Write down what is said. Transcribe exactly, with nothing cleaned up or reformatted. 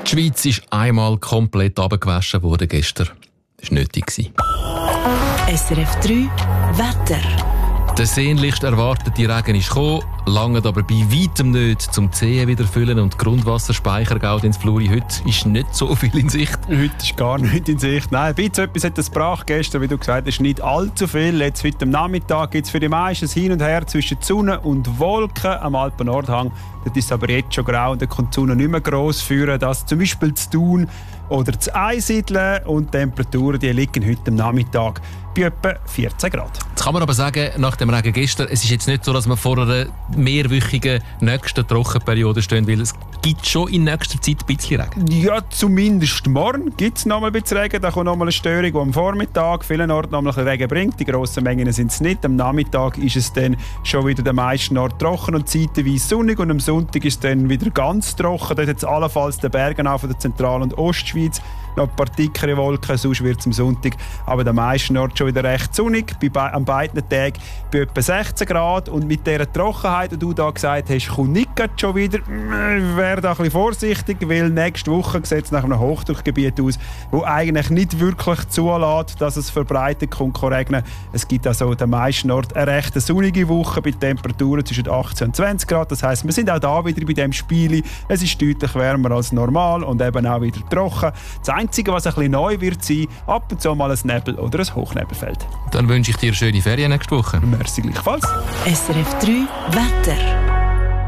Die Schweiz ist einmal komplett abgewaschen worden gestern. Das war nötig. S R F drei Wetter. Der sehnlichst erwartete Regen ist gekommen, lange aber bei weitem nicht zum Zehen wieder füllen und Grundwasserspeicher gaut ins Fluri. Heute ist nicht so viel in Sicht. Heute ist gar nicht in Sicht. Nein, ein bisschen etwas hat es gebracht gestern, wie du gesagt hast, nicht allzu viel. Jetzt heute am Nachmittag gibt es für die meisten Hin und Her zwischen Sonne und Wolken am Alpen-Nordhang. Das ist aber jetzt schon grau und da kommt die Sonne nicht mehr gross führen. Das zum Beispiel zu Thun oder zu Einsiedeln und die Temperaturen die liegen heute am Nachmittag bei etwa vierzehn Grad. Jetzt kann man aber sagen, nach dem Regen gestern, es ist jetzt nicht so, dass wir vor einer mehrwöchigen nächsten Trockenperiode stehen, weil es gibt schon in nächster Zeit ein bisschen Regen. Ja, zumindest morgen gibt es noch mal ein bisschen Regen. Da kommt noch mal eine Störung, die am Vormittag vielen Orten noch mal ein bisschen Regen bringt. Die grossen Mengen sind es nicht. Am Nachmittag ist es dann schon wieder den meisten Orten trocken und zeitweise sonnig. Und am Sonntag ist es dann wieder ganz trocken. Dort hat es allenfalls den Bergen auch von der Zentral- und Ostschweiz noch ein paar dickere Wolken, sonst wird es am Sonntag aber den meisten Orten schon wieder recht sonnig. Bei be- an beiden Tagen bei etwa sechzehn Grad. Und mit dieser Trockenheit, die du da gesagt hast, kommt nicht schon wieder. Ich wäre da ein bisschen vorsichtig, weil nächste Woche sieht es nach einem Hochdruckgebiet aus, wo eigentlich nicht wirklich zulässt, dass es verbreitet kommt regnen. Es gibt also an den meisten Orten eine recht sonnige Woche bei Temperaturen zwischen achtzehn und zwanzig Grad. Das heisst, wir sind auch da wieder bei dem Spiel. Es ist deutlich wärmer als normal und eben auch wieder trocken. Das Einzige, was ein bisschen neu wird sein, ab und zu mal ein Nebel oder ein Hochnebelfeld. Dann wünsche ich dir schöne Ferien nächste Woche. Merci gleichfalls. S R F drei Wetter.